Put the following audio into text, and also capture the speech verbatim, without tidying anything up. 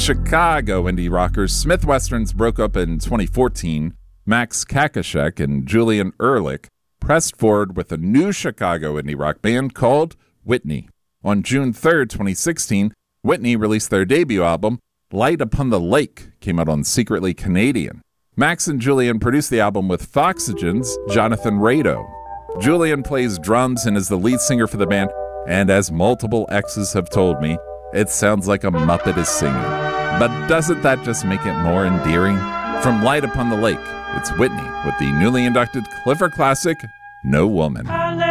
Chicago indie rockers Smith Westerns broke up in twenty fourteen. Max Kakashek and Julian Ehrlich pressed forward with a new Chicago indie rock band called Whitney. On June third, twenty sixteen, Whitney released their debut album, Light Upon the Lake, came out on Secretly Canadian. Max and Julian produced the album with Foxygen's Jonathan Rado. Julian plays drums and is the lead singer for the band, and as multiple exes have told me, it sounds like a Muppet is singing. But doesn't that just make it more endearing? From Light Upon the Lake, it's Whitney with the newly inducted Clifford classic, No Woman.